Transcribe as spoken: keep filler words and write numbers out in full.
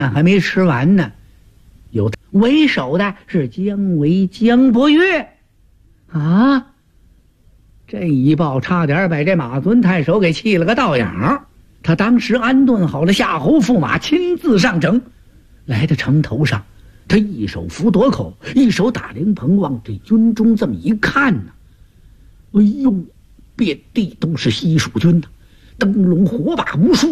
还没吃完呢，有为首的是姜维、姜伯约，啊，这一报差点把这马尊太守给气了个倒影。他当时安顿好了夏侯驸马，亲自上城，来到城头上，他一手扶垛口，一手打灵棚，往这军中这么一看呢，哎呦，遍地都是西蜀军呐，灯笼火把无数。